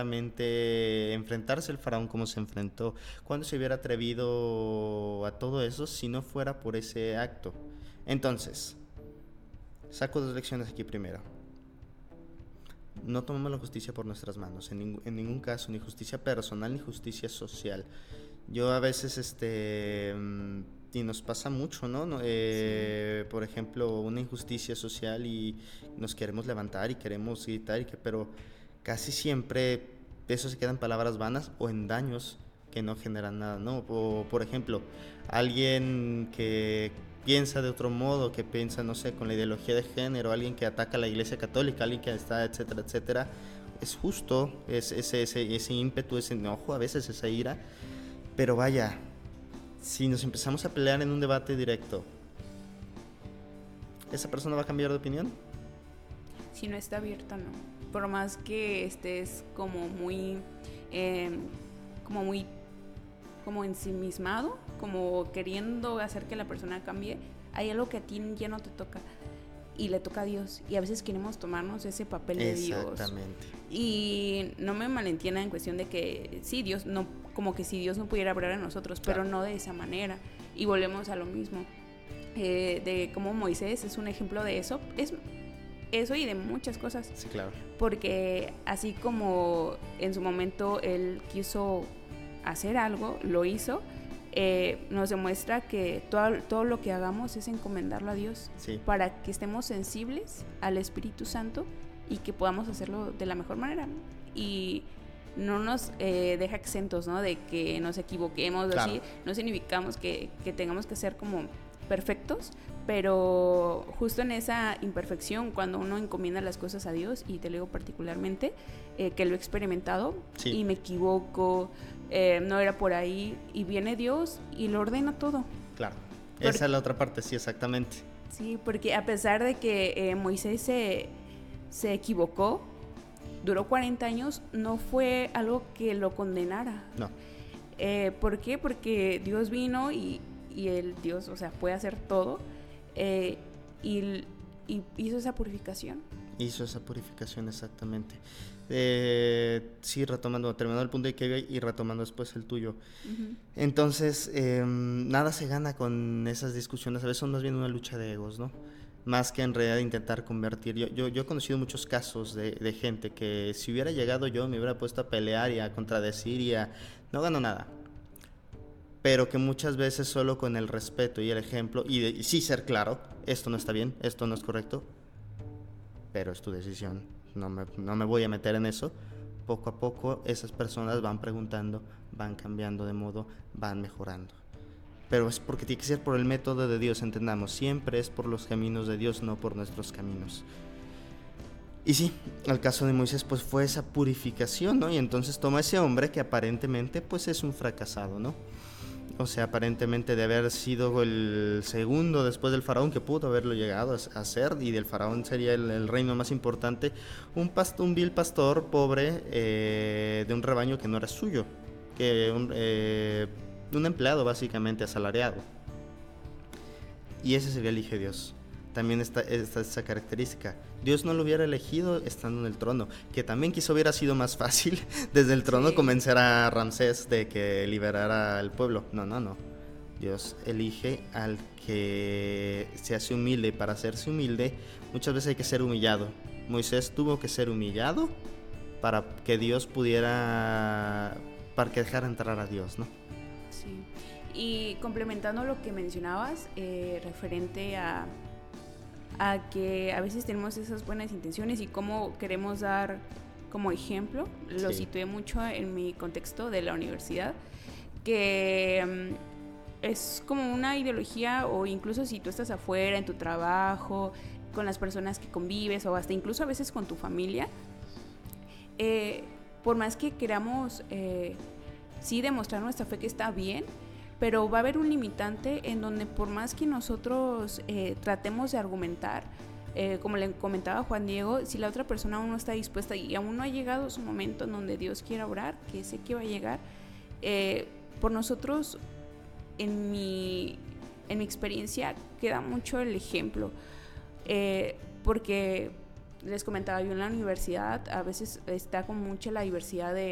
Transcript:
enfrentarse el faraón como se enfrentó. ¿Cuándo se hubiera atrevido a todo eso si no fuera por ese acto? Entonces, saco dos lecciones aquí primero. No tomamos la justicia por nuestras manos, en ningún caso, ni justicia personal ni justicia social. Yo a veces, y nos pasa mucho, ¿no? Sí. Por ejemplo, una injusticia social y nos queremos levantar y queremos gritar, pero casi siempre eso se queda en palabras vanas o en daños que no generan nada, ¿no? O, por ejemplo, alguien que piensa de otro modo, que piensa, no sé, con la ideología de género, alguien que ataca a la iglesia católica, alguien que está, etcétera, etcétera, es justo ese ímpetu, ese enojo, a veces esa ira, pero vaya, si nos empezamos a pelear en un debate directo, ¿esa persona va a cambiar de opinión? Si no está abierta, no. Por más que estés eh, como muy, como ensimismado, como queriendo hacer que la persona cambie, hay algo que a ti ya no te toca y le toca a Dios. Y a veces queremos tomarnos ese papel de Dios. Exactamente. Y no me malentienda en cuestión de que sí, Dios no, como que si Dios no pudiera hablar a nosotros, pero Claro. no de esa manera. Y volvemos a lo mismo. De cómo Moisés es un ejemplo de eso. Es eso y de muchas cosas. Sí, claro. Porque así como en su momento él quiso hacer algo, lo hizo, nos demuestra que todo lo que hagamos es encomendarlo a Dios, Sí. para que estemos sensibles al Espíritu Santo y que podamos hacerlo de la mejor manera. Y no nos deja exentos, ¿no?, de que nos equivoquemos, Claro. así. No significamos que tengamos que ser como perfectos, pero justo en esa imperfección, cuando uno encomienda las cosas a Dios, y te lo digo particularmente, que lo he experimentado, Sí. y me equivoco, no era por ahí, y viene Dios y lo ordena todo. Claro. Esa es la otra parte, sí, exactamente. Sí, porque a pesar de que Moisés se equivocó, duró 40 años, no fue algo que lo condenara. No. ¿Por qué? Porque Dios vino y el Dios, o sea, puede hacer todo, y hizo esa purificación. Hizo esa purificación, exactamente. Sí, terminando el punto de que iba y retomando después el tuyo. Uh-huh. Entonces, nada se gana con esas discusiones, a veces son más bien una lucha de egos, ¿no? Más que en realidad intentar convertir. Yo he conocido muchos casos de gente que si hubiera llegado yo me hubiera puesto a pelear y a contradecir no gano nada. Pero que muchas veces solo con el respeto y el ejemplo y sí ser claro, esto no está bien, esto no es correcto, pero es tu decisión, no me voy a meter en eso. Poco a poco esas personas van preguntando, van cambiando de modo, van mejorando. Pero es porque tiene que ser por el método de Dios, entendamos, siempre es por los caminos de Dios, no por nuestros caminos. Y sí, el caso de Moisés pues fue esa purificación, ¿no? Y entonces toma ese hombre que aparentemente pues es un fracasado, ¿no? O sea, aparentemente de haber sido el segundo después del faraón que pudo haberlo llegado a ser, y del faraón sería el reino más importante, un vil pastor pobre de un rebaño que no era suyo, que un empleado básicamente asalariado. Y ese sería el Hijo de Dios. También está esa característica. Dios no lo hubiera elegido estando en el trono, que también quizá hubiera sido más fácil desde el trono convencer a Ramsés de que liberara al pueblo. No. Dios elige al que se hace humilde, y para hacerse humilde muchas veces hay que ser humillado. Moisés tuvo que ser humillado para que Dios para que dejara entrar a Dios, ¿no? Sí. Y complementando lo que mencionabas, referente a que a veces tenemos esas buenas intenciones y cómo queremos dar como ejemplo, lo situé mucho en mi contexto de la universidad, que es como una ideología, o incluso si tú estás afuera, en tu trabajo, con las personas que convives, o hasta incluso a veces con tu familia, por más que queramos sí demostrar nuestra fe que está bien, pero va a haber un limitante en donde por más que nosotros tratemos de argumentar, como le comentaba Juan Diego, si la otra persona aún no está dispuesta y aún no ha llegado su momento en donde Dios quiera obrar, que sé que va a llegar, por nosotros, en mi experiencia, queda mucho el ejemplo, porque les comentaba yo en la universidad, a veces está con mucha la diversidad